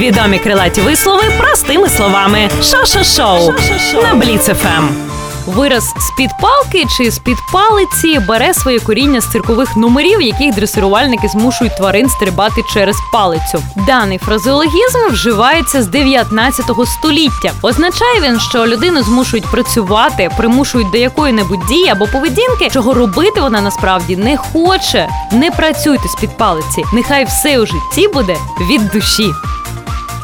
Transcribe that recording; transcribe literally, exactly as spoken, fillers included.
Відомі крилаті вислови простими словами. Шо-шо-шоу на Бліц еф ем. Вираз «з-під палки» чи «з-під палиці» бере своє коріння з циркових номерів, в яких дресирувальники змушують тварин стрибати через палицю. Даний фразеологізм вживається з дев'ятнадцятого століття. Означає він, що людину змушують працювати, примушують до якої-небудь дії або поведінки, чого робити вона насправді не хоче. Не працюйте з-під палиці. Нехай все у житті буде від душі.